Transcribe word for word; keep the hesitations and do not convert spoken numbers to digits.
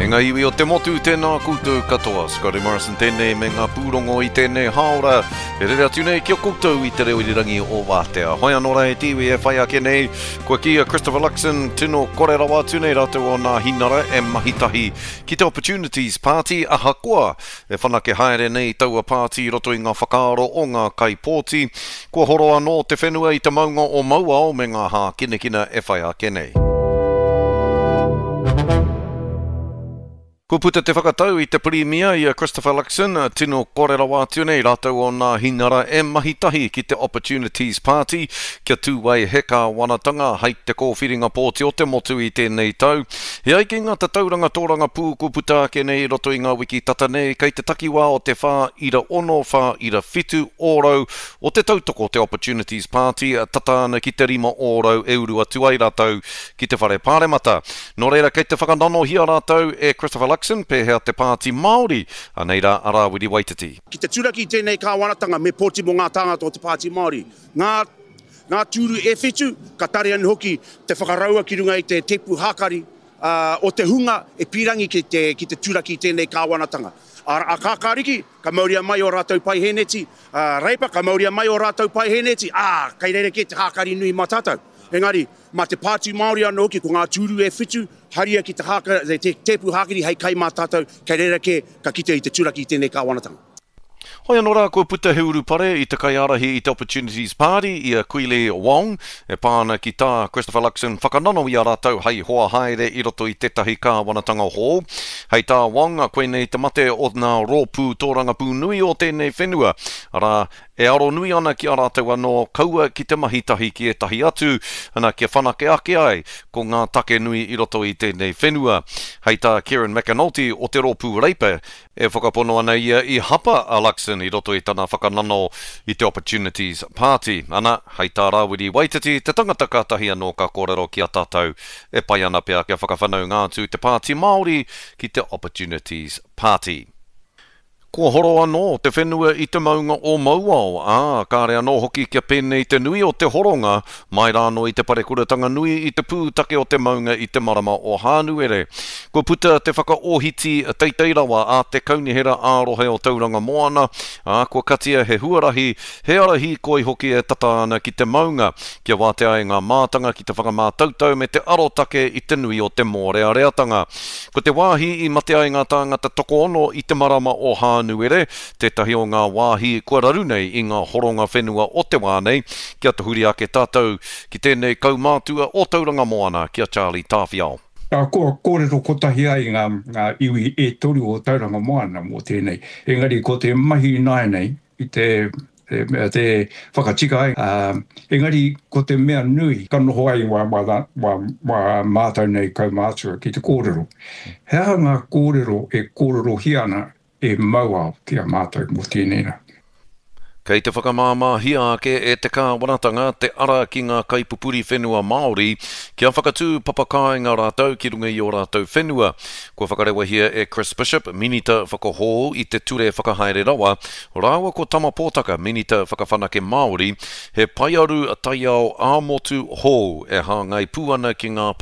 ngā iwi o te motu tēnā koutou katoa. Scotty Morrison tēnei me ngā pūrongo i tēnei haora. E rere atu nei ki o koutou i te reo irirangi o Wātea. Hoi anō e tiwi e whai ake nei. Kua kia Christopher Luxon tino kore rawa atu nei rātou o ngā hinara e mahitahi ki te Opportunities Party aha koa. E whanake haere nei taua party roto i ngā whakaaro o ngā kaipōti. Kua horo anō te whenua i te maunga o mauao me ngā hā kinekina e whai ake nei. Ko puta te whakatau i te premier i a Christopher Luxon, tino kore rawa atu nei rātou o ngā hinara e mahitahi ki te Opportunities Party, kia tūwai heka wanatanga hei te kōwhiringa pōti o te motu i tēnei tau. He ai ki ngā te tauranga tōranga pū ko puta ake nei roto i ngā wiki tata nei, kei te takiwā o te whā ira ono, whā ira whitu ōrau o te tautoko te Opportunities Party, tata ana ki te rima ōrau e uru atu ai rātou ki te whare pāremata. Nō reira kei te whakanano hia rātou e Christopher Luxon, pēhea te pāti Māori, aneira Arawiri Waititi. Ki te turaki tēnei kāwanatanga me pōti mo ngā tāngata o te pāti Māori. Ngā, ngā tūru e whetū, ka tare anu hoki te whakaraua ki runga i te tepu hākari, uh, o te hunga e pirangi ki te, ki te turaki tēnei kāwanatanga. A, a kākāriki, ka mauria mai o rātou pai heneti, uh, reipa, ka mauria mai o rātou pai heneti, ā, kei reire ke te hākari nui mātātou. Engari, ma te pāti Māori anō ki ko ngā tūru e whitu, haria ki te, haka, te tepu hākiri hei kai mātātou, kei reira ke ka kite i te turaki i tēnei kāwanatanga. Hoi anō rā kua puta he uru pare i te kaiarahi i te Opportunities Party i a Kuile Wong, e pāna ki tā Christopher Luxon whakanano i a rātou hei hoa haere i roto i tetahi kāwanatanga hō. Hei tā Wong, a koe nei te mate o ngā rōpū tōranga pū nui o tēnei whenua. Ara, e aro nui ana ki a rātou anō kaua ki te mahitahi ki e tahi atu, ana kia whanake ake ai ko ngā take nui i roto i tēnei whenua. Hei tā Kieran McAnulty o te rōpū reipa, e whakapono ana ia i hapa a Luxon i roto i tana whakanano i te Opportunities Party. Ana, hei tā Rawiri Waititi, te tangata kātahi anō ka kōrero ki a tātou e pai ana pia kia whakawhanau ngātu te pāti Māori ki te Opportunities Party. Kua horo anō te whenua i te maunga o mauao, ā, kāre anō hoki kia pēnei te nui o te horonga, mai rāno i te parekuratanga nui i te pūtake o te maunga i te marama o Hānuere. Kua puta te whakaohiti teiteirawa a te kaunihera ārohe o tauranga moana, ā, kua katia he huarahi, he arahi koi hoki e tata ana ki te maunga, kia wātea e ngā mātanga ki te whakamātautau me te arotake i te nui o te mōreareatanga. Ko te wāhi i matea i ngā tāngata toko ono i te marama o Hānuere, Nuere, tētahi o ngā wāhi kua raru nei i ngā horonga whenua o te wānei, kia te huri ake tātou ki tēnei kaumātua o tauranga moana, kia Charlie Tāwhiao. A ko kōrero kotahi ai ngā, ngā iwi e tori o tauranga moana mō tēnei. Engari ko te mahi nai nei i te te, te whakatika ai. Uh, engari ko te mea nui ka noho ai wa, wa, wa, wa mātou nei kaumātua ki te kōrero. Hea ngā kōrero e kōrero hiana e maua ki a mātou mō tēnei. Kei te whakamāmahia ake e te kāwanatanga te ara ki ngā kaipupuri whenua Māori, kia whakatū papakai ngā rātou ki runga i o rātou whenua. Kua whakarewa hia e Chris Bishop, minita whakahō i te ture whakahaere rawa, rāua ko Tama Pōtaka, minita whakawhanake Māori, he pai aru a taiao āmotu hō e hāngai pūana ki ngā